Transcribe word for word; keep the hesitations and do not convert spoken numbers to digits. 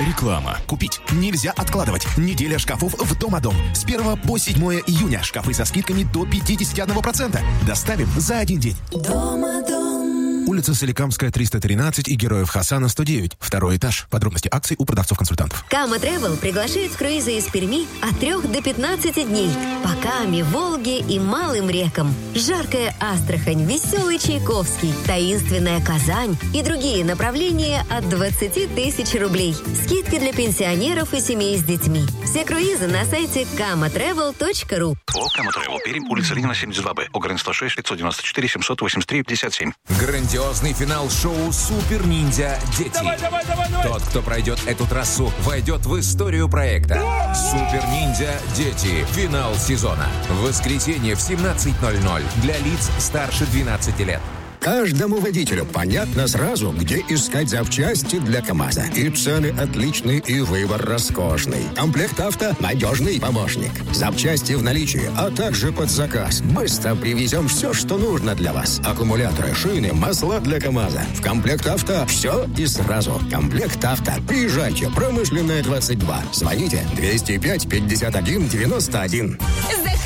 Реклама. Купить нельзя откладывать. Неделя шкафов в Домодом. С первого по седьмое июня. Шкафы со скидками до пятьдесят один процент. Доставим за один день. Домодом. Улица Соликамская, триста тринадцать и Героев Хасана, сто девять. Второй этаж. Подробности акций у продавцов-консультантов. Кама Travel приглашает в круизы из Перми от трех до пятнадцати дней. По Каме, Волге и малым рекам. Жаркая Астрахань, веселый Чайковский, таинственная Казань и другие направления от двадцати тысяч рублей. Скидки для пенсионеров и семей с детьми. Все круизы на сайте кама трэвел точка ру. О, Кама Travel, Пермь, улица Ленина, семьдесят два Б. Огрен сто шесть, пятьсот девяносто четыре, семьсот восемьдесят три, пятьдесят семь. Грандиозный финал шоу «Супер Ниндзя. Дети». Давай, давай, давай, давай. Тот, кто пройдет эту трассу, войдет в историю проекта. «Супер Ниндзя. Дети». Финал сезона. В воскресенье в семнадцать ноль ноль. Для лиц старше двенадцати лет. Каждому водителю понятно сразу, где искать запчасти для КамАЗа. И цены отличные, и выбор роскошный. Комплект авто – надежный помощник. Запчасти в наличии, а также под заказ. Быстро привезем все, что нужно для вас. Аккумуляторы, шины, масла для КамАЗа. В комплект авто все и сразу. Комплект авто. Приезжайте. Промышленная, двадцать два. Звоните двести пять пятьдесят один девяносто один.